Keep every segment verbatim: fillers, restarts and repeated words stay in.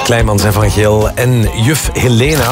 Kleimans en Van Geel en juf Helena.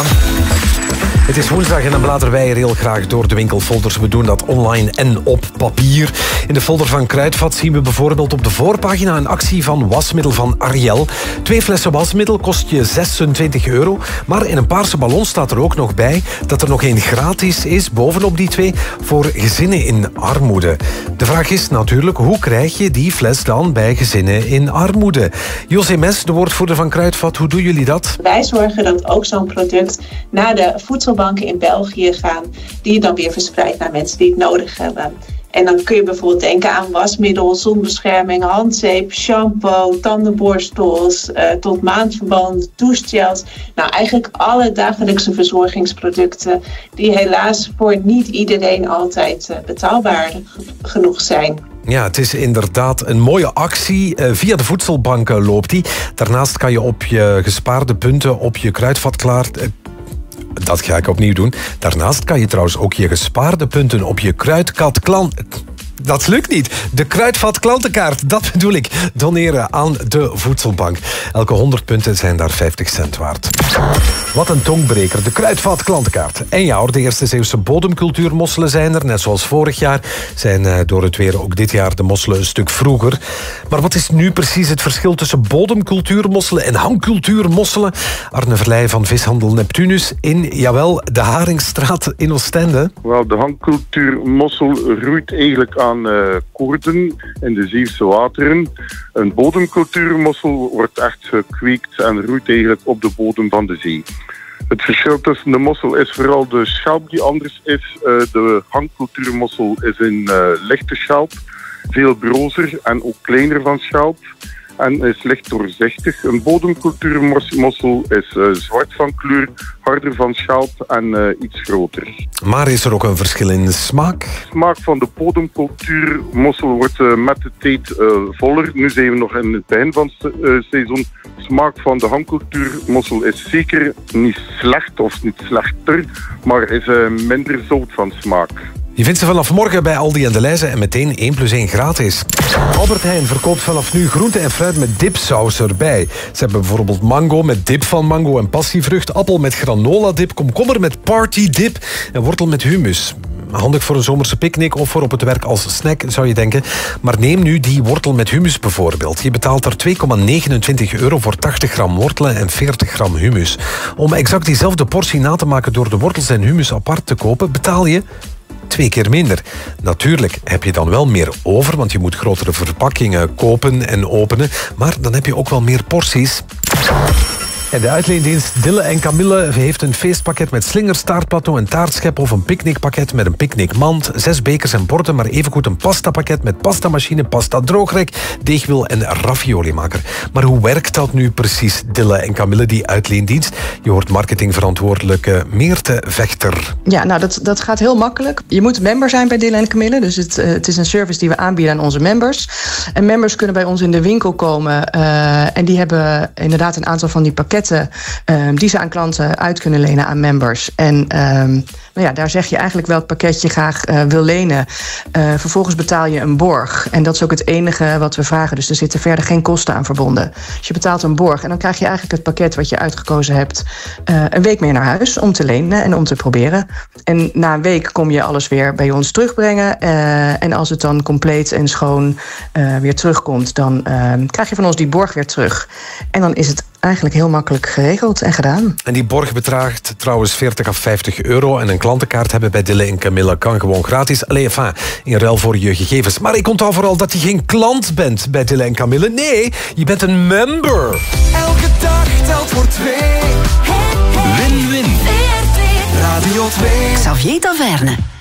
Het is woensdag en dan bladeren wij er heel graag door de winkelfolders. We doen dat online en op papier. In de folder van Kruidvat zien we bijvoorbeeld op de voorpagina een actie van wasmiddel van Ariel. Twee flessen wasmiddel kost je zesentwintig euro. Maar in een paarse ballon staat er ook nog bij dat er nog één gratis is, bovenop die twee, voor gezinnen in armoede. De vraag is natuurlijk, hoe krijg je die fles dan bij gezinnen in armoede? José Mes, de woordvoerder van Kruidvat, hoe doen jullie dat? Wij zorgen dat ook zo'n product naar de voedselbanken in België gaan, die het dan weer verspreidt naar mensen die het nodig hebben. En dan kun je bijvoorbeeld denken aan wasmiddel, zonbescherming, handzeep, shampoo, tandenborstels, uh, tot maandverband, douchegels. Nou, eigenlijk alle dagelijkse verzorgingsproducten die helaas voor niet iedereen altijd uh, betaalbaar genoeg zijn. Ja, het is inderdaad een mooie actie. Uh, via de voedselbanken loopt die. Daarnaast kan je op je gespaarde punten op je Kruidvat klaar... Uh, Dat ga ik opnieuw doen. Daarnaast kan je trouwens ook je gespaarde punten op je Kruidvat klant... Dat lukt niet. De Kruidvat klantenkaart, dat bedoel ik. Doneren aan de voedselbank. Elke honderd punten zijn daar vijftig cent waard. Wat een tongbreker, de Kruidvat klantenkaart. En ja hoor, de eerste Zeeuwse bodemcultuurmosselen zijn er. Net zoals vorig jaar zijn door het weer ook dit jaar de mosselen een stuk vroeger. Maar wat is nu precies het verschil tussen bodemcultuurmosselen en hangcultuurmosselen? Arne Verleij van vishandel Neptunus in, jawel, de Haringstraat in Oostende. Wel, de hangcultuurmossel roeit eigenlijk aan uh, koorden in de Zeeuwse wateren. Een bodemcultuurmossel wordt echt gekweekt en roeit eigenlijk op de bodem van de zee. Het verschil tussen de mossel is vooral de schelp die anders is. Uh, de hangcultuurmossel is een uh, lichte schelp, veel brozer en ook kleiner van schelp. En is licht doorzichtig. Een bodemcultuurmossel is uh, zwart van kleur, harder van schelp en uh, iets groter. Maar is er ook een verschil in de smaak? De smaak van de bodemcultuurmossel wordt uh, met de tijd uh, voller. Nu zijn we nog in het begin van het uh, seizoen. De smaak van de hangcultuurmossel is zeker niet slecht of niet slechter, maar is uh, minder zout van smaak. Je vindt ze vanaf morgen bij Aldi en De Leize en meteen één plus één gratis. Albert Heijn verkoopt vanaf nu groente en fruit met dipsaus erbij. Ze hebben bijvoorbeeld mango met dip van mango en passievrucht, appel met granola dip, komkommer met party dip en wortel met hummus. Handig voor een zomerse picknick of voor op het werk als snack, zou je denken. Maar neem nu die wortel met hummus bijvoorbeeld. Je betaalt er twee komma negenentwintig euro voor tachtig gram wortelen en veertig gram hummus. Om exact diezelfde portie na te maken door de wortels en hummus apart te kopen, betaal je twee keer minder. Natuurlijk heb je dan wel meer over, want je moet grotere verpakkingen kopen en openen. Maar dan heb je ook wel meer porties. En de uitleendienst Dille en Camille heeft een feestpakket met slingers, taartplateau en taartschep of een picknickpakket met een picknickmand, zes bekers en borden, maar evengoed een pastapakket met pastamachine, pasta droogrek, deegwiel en raviolimaker. Maar hoe werkt dat nu precies, Dille en Camille, die uitleendienst? Je hoort marketingverantwoordelijke Meerte Vechter. Ja, nou dat, dat gaat heel makkelijk. Je moet member zijn bij Dille en Camille, dus het, uh, het is een service die we aanbieden aan onze members. En members kunnen bij ons in de winkel komen uh, en die hebben inderdaad een aantal van die pakketten Um, die ze aan klanten uit kunnen lenen aan members. En um, nou ja, daar zeg je eigenlijk welk pakket je graag uh, wil lenen. Uh, vervolgens betaal je een borg. En dat is ook het enige wat we vragen. Dus er zitten verder geen kosten aan verbonden. Dus je betaalt een borg en dan krijg je eigenlijk het pakket wat je uitgekozen hebt uh, een week meer naar huis om te lenen en om te proberen. En na een week kom je alles weer bij ons terugbrengen. Uh, en als het dan compleet en schoon uh, weer terugkomt, dan uh, krijg je van ons die borg weer terug. En dan is het eigenlijk heel makkelijk geregeld en gedaan. En die borg bedraagt trouwens veertig à vijftig euro. En een klantenkaart hebben bij Dille en Camille kan gewoon gratis. Allee, enfin, in ruil voor je gegevens. Maar ik onthoud vooral dat je geen klant bent bij Dille en Camille. Nee, je bent een member. Elke dag telt voor twee. Win-win. Radio twee. Xavier Taverne.